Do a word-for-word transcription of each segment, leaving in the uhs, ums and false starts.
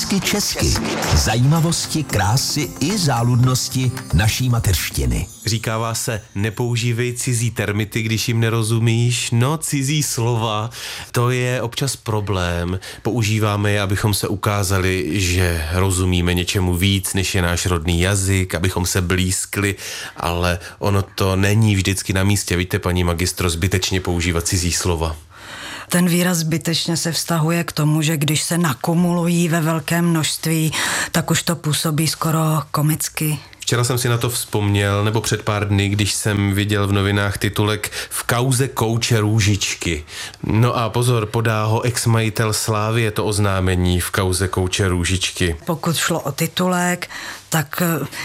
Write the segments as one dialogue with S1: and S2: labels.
S1: Hezky česky. Zajímavosti, krásy i záludnosti naší mateřštiny.
S2: Říkává se, nepoužívej cizí termity, když jim nerozumíš. No, cizí slova, to je občas problém. Používáme je, abychom se ukázali, že rozumíme něčemu víc, než je náš rodný jazyk, abychom se blízkli, ale ono to není vždycky na místě. Víte, paní magistro, zbytečně používat cizí slova.
S3: Ten výraz zbytečně se vztahuje k tomu, že když se nakumulují ve velkém množství, tak už to působí skoro komicky.
S2: Včera jsem si na to vzpomněl, nebo před pár dny, když jsem viděl v novinách titulek V kauze kouče Růžičky. No a pozor, podá ho ex-majitel Slávie to oznámení v kauze kouče Růžičky.
S3: Pokud šlo o titulek, tak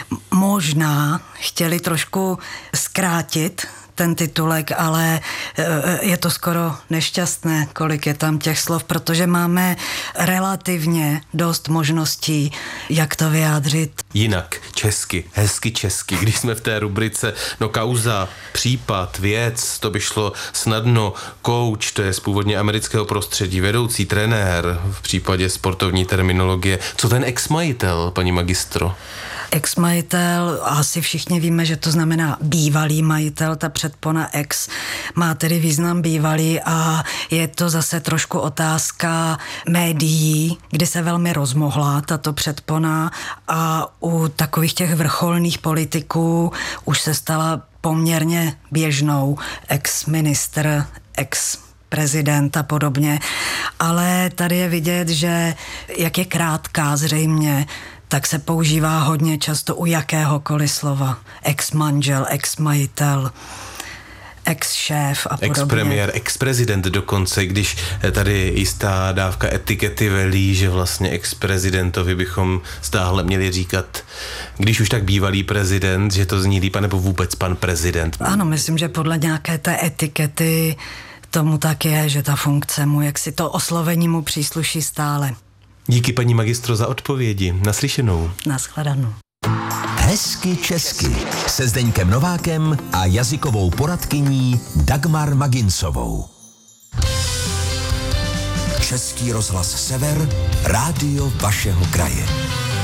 S3: možná chtěli trošku zkrátit ten titulek, ale je to skoro nešťastné, kolik je tam těch slov, protože máme relativně dost možností, jak to vyjádřit.
S2: Jinak, česky, hezky česky, když jsme v té rubrice, no kauza, případ, věc, to by šlo snadno, coach, to je z původně amerického prostředí, vedoucí, trenér, v případě sportovní terminologie. Co ten ex-majitel, paní magistro?
S3: Ex-majitel, asi všichni víme, že to znamená bývalý majitel, ta předpona ex má tedy význam bývalý a je to zase trošku otázka médií, kdy se velmi rozmohla tato předpona a u takových těch vrcholných politiků už se stala poměrně běžnou ex-ministr, ex prezident a podobně, ale tady je vidět, že jak je krátká zřejmě, tak se používá hodně často u jakéhokoliv slova. Ex-manžel, ex-majitel, ex-šéf a podobně.
S2: Ex-premiér, ex-prezident dokonce, když tady jistá dávka etikety velí, že vlastně ex-prezidentovi bychom stále měli říkat, když už tak bývalý prezident, že to zní líp, nebo vůbec pan prezident.
S3: Ano, myslím, že podle nějaké té etikety tomu tak je, že ta funkce mu, jak si to oslovení mu přísluší stále.
S2: Díky, paní magistro, za odpovědi. Naslyšenou.
S3: Nashledanou.
S1: Hezky česky se Zdeňkem Novákem a jazykovou poradkyní Dagmar Maginsovou. Český rozhlas Sever, rádio vašeho kraje.